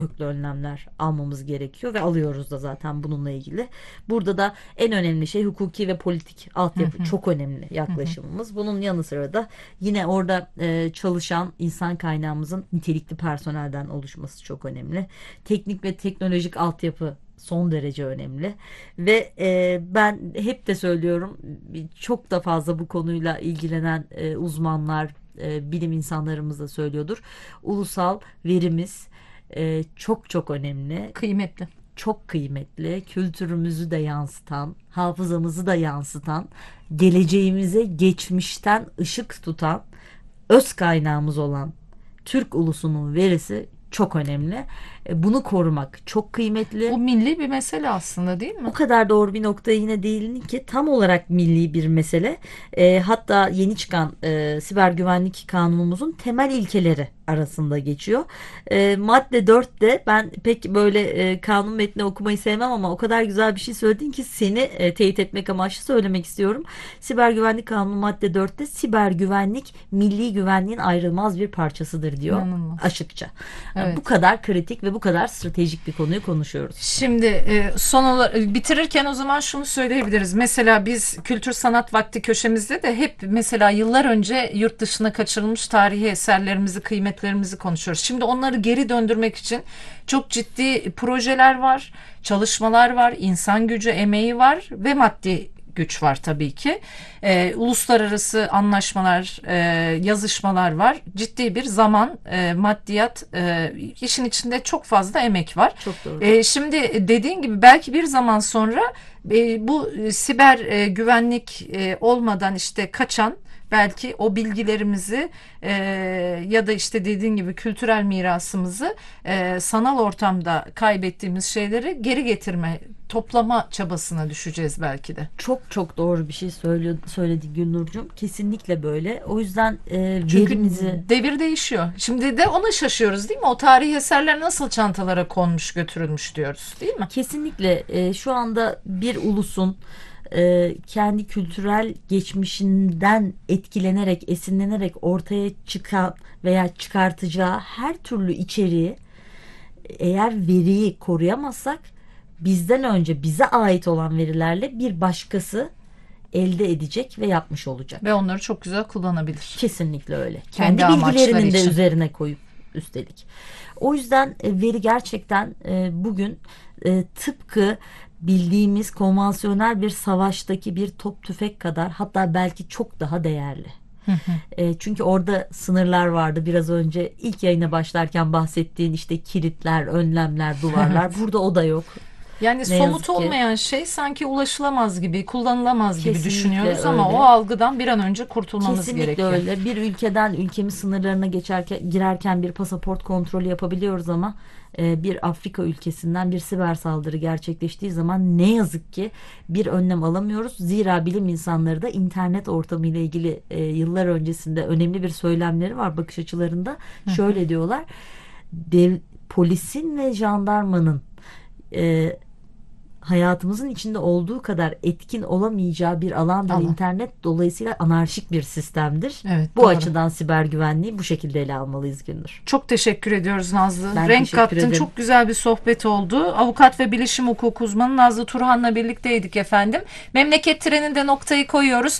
köklü önlemler almamız gerekiyor ve alıyoruz da zaten bununla ilgili. Burada da en önemli şey hukuki ve politik Hı altyapı, hı. çok önemli Hı hı. yaklaşımımız. Bunun yanı sıra da yine orada çalışan insan kaynağımızın nitelikli personelden oluşması çok önemli. Teknik ve teknolojik altyapı son derece önemli ve ben hep de söylüyorum, çok da fazla bu konuyla ilgilenen uzmanlar, bilim insanlarımız da söylüyordur. Ulusal verimiz çok çok önemli, Kıymetli. çok kıymetli, kültürümüzü de yansıtan, hafızamızı da yansıtan, geleceğimize geçmişten ışık tutan, öz kaynağımız olan Türk ulusunun verisi çok önemli. Bunu korumak çok kıymetli. Bu milli bir mesele aslında, değil O mi? kadar doğru bir noktaya yine değindin ki, tam olarak milli bir mesele. Hatta yeni çıkan siber güvenlik kanunumuzun temel ilkeleri arasında geçiyor. Madde 4'te, ben pek böyle kanun metni okumayı sevmem ama o kadar güzel bir şey söyledin ki seni teyit etmek amaçlı söylemek istiyorum. Siber güvenlik kanunu madde 4'te siber güvenlik milli güvenliğin ayrılmaz bir parçasıdır diyor İnanılmaz. açıkça. Bu Evet. kadar kritik ve bu kadar stratejik bir konuyu konuşuyoruz. Şimdi son olarak bitirirken o zaman şunu söyleyebiliriz. Mesela biz Kültür Sanat Vakti köşemizde de hep mesela yıllar önce yurt dışına kaçırılmış tarihi eserlerimizi, kıymetlerimizi konuşuyoruz. Şimdi onları geri döndürmek için çok ciddi projeler var, çalışmalar var, insan gücü, emeği var ve maddi güç var tabii ki. Uluslararası anlaşmalar, yazışmalar var. Ciddi bir zaman, maddiyat, işin içinde çok fazla emek var. Çok doğru. Şimdi dediğin gibi belki bir zaman sonra bu siber güvenlik olmadan işte kaçan, belki o bilgilerimizi ya da işte dediğin gibi kültürel mirasımızı, sanal ortamda kaybettiğimiz şeyleri geri getirme, toplama çabasına düşeceğiz belki de. Çok çok doğru bir şey söyledi Gülnurcuğum. Kesinlikle böyle. O yüzden Çünkü verimizi devir değişiyor. Şimdi de ona şaşıyoruz, değil mi? O tarihi eserler nasıl çantalara konmuş, götürülmüş diyoruz, değil mi? kesinlikle şu anda bir ulusun kendi kültürel geçmişinden etkilenerek, esinlenerek ortaya çıkan veya çıkartacağı her türlü içeriği, eğer veriyi koruyamazsak, bizden önce bize ait olan verilerle bir başkası elde edecek ve yapmış olacak. Ve onları çok güzel kullanabilir. Kesinlikle öyle. Kendi Kendi amaçları bilgilerinin de için. üzerine koyup, üstelik. O yüzden veri gerçekten bugün tıpkı bildiğimiz konvansiyonel bir savaştaki bir top tüfek kadar, hatta belki çok daha değerli. Çünkü orada sınırlar vardı. Biraz önce ilk yayına başlarken bahsettiğin işte kilitler, önlemler, duvarlar. Evet. Burada o da yok. Yani Ne somut yazık ki. olmayan şey sanki ulaşılamaz gibi, kullanılamaz gibi Kesinlikle düşünüyoruz ama o öyle. algıdan bir an önce kurtulmamız Kesinlikle gerekiyor. öyle. Bir ülkeden ülkemiz sınırlarına geçerken, girerken bir pasaport kontrolü yapabiliyoruz ama bir Afrika ülkesinden bir siber saldırı gerçekleştiği zaman ne yazık ki bir önlem alamıyoruz. Zira bilim insanları da internet ortamı ile ilgili yıllar öncesinde önemli bir söylemleri var bakış açılarında. Şöyle diyorlar: dev, polisin ve jandarmanın e, hayatımızın içinde olduğu kadar etkin olamayacağı bir alandır Allah. internet. Dolayısıyla anarşik bir sistemdir. Evet, Bu doğru. açıdan siber güvenliği bu şekilde ele almalıyız Gündür. Çok teşekkür ediyoruz Nazlı. Ben Renk teşekkür kattın. ederim. Çok güzel bir sohbet oldu. Avukat ve bilişim hukuku uzmanı Nazlı Turhan'la birlikteydik efendim. Memleket treninde noktayı koyuyoruz.